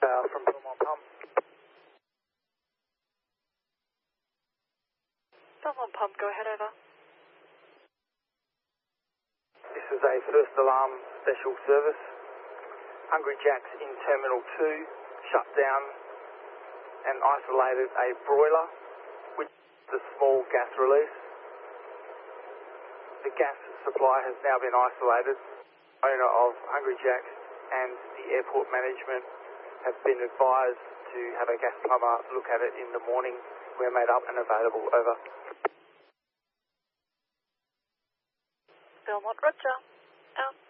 From Belmont Pump. Belmont Pump, go ahead, over. This is a first alarm special service. Hungry Jack's in Terminal 2 shut down and isolated a broiler with the small gas release. The gas supply has now been isolated. Owner of Hungry Jack's and the airport management have been advised to have a gas plumber look at it in the morning. We're made up and available, over. Belmont, Roger. Out.